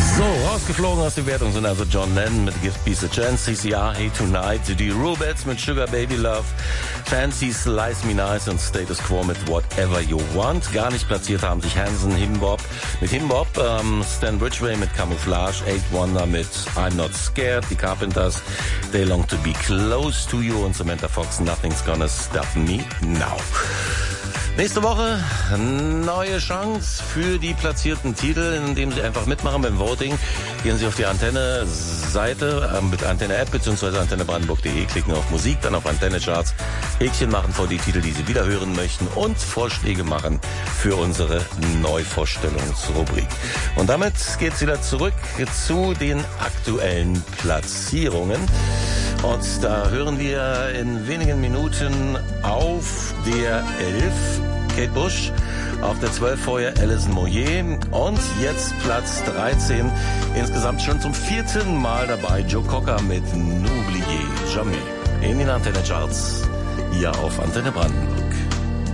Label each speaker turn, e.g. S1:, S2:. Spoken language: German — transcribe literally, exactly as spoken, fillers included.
S1: So, rausgeflogen aus der Wertung sind also John Lennon mit Give Peace a Chance, C C R, Hey Tonight, die Rubettes mit Sugar Baby Love, Fancy, Slice Me Nice und Status Quo mit Whatever You Want. Gar nicht platziert haben sich Hanson, Himbop mit Himbop, ähm, Stan Ridgway mit Camouflage, Eight Wonder mit I'm Not Scared, die Carpenters, They Long to Be Close to You und Samantha Fox, Nothing's Gonna Stop Me Now. Nächste Woche neue Chance für die platzierten Titel, indem Sie einfach mitmachen beim Voting. Gehen Sie auf die Antenne-Seite äh, mit Antenne-App bzw. antenne brandenburg punkt de, klicken auf Musik, dann auf Antenne-Charts, Häkchen machen vor die Titel, die Sie wieder hören möchten und Vorschläge machen für unsere Neuvorstellungsrubrik. Und damit geht's wieder zurück zu den aktuellen Platzierungen. Und da hören wir in wenigen Minuten auf der elf Kate Bush, auf der zwölf vorher Alison Moyet und jetzt Platz dreizehn, insgesamt schon zum vierten Mal dabei, Joe Cocker mit N'oubliez jamais in den Antenne Charts hier auf Antenne Brandenburg.